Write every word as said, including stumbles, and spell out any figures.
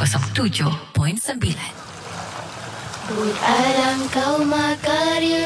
kosong tujuh perpuluhan sembilan. Bui alam kau makarya